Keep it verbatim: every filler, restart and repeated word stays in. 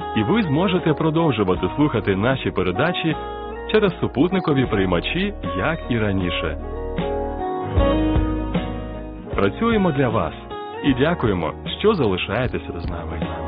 і ви зможете продовжувати слухати наші передачі через супутникові приймачі, як і раніше. Працюємо для вас і дякуємо, що залишаєтеся з нами.